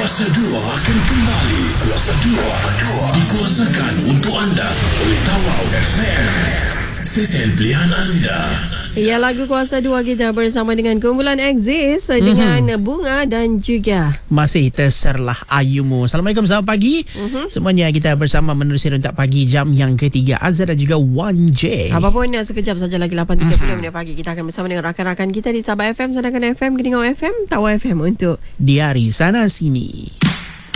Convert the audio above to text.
Kuasa 2 akan kembali. Kuasa 2 dikuasakan untuk anda oleh Tawau FM. Stesen pilihan anda. Ya, lagu Kuasa 2 kita bersama dengan kumpulan Exist dengan Bunga dan juga masih terserlah ayumu. Assalamualaikum, selamat pagi. Semuanya kita bersama menerusi rentak pagi jam yang ketiga. Azhar dan juga 1J. Apapun sekejap saja lagi 8.30 minit pagi kita akan bersama dengan rakan-rakan kita di Sabah FM, Sedangkan FM, Geningau FM, Tawau FM untuk Diari Sana Sini.